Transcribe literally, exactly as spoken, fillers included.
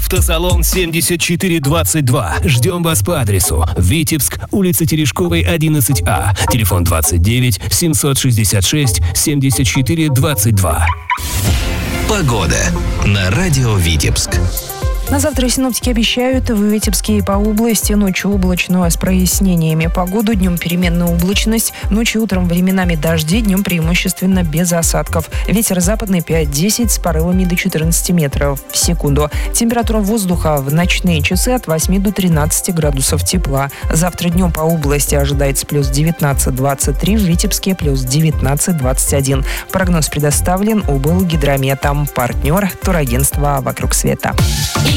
Автосалон семьдесят четыре двадцать два. Ждем вас по адресу: Витебск, улица Терешковой, одиннадцать А. Телефон двадцать девять семьсот шестьдесят шесть семьдесят четыре двадцать два. Погода на радио Витебск. На завтра синоптики обещают в Витебске и по области ночью облачно с прояснениями. Погоду: днем переменная облачность, ночью и утром временами дожди, днем преимущественно без осадков. Ветер западный пять-десять с порывами до четырнадцати метров в секунду. Температура воздуха в ночные часы от восьми до тринадцати градусов тепла. Завтра днем по области ожидается плюс девятнадцать двадцать три, в Витебске плюс девятнадцать двадцать один. Прогноз предоставлен облгидрометом. Партнер — турагентство «Вокруг света».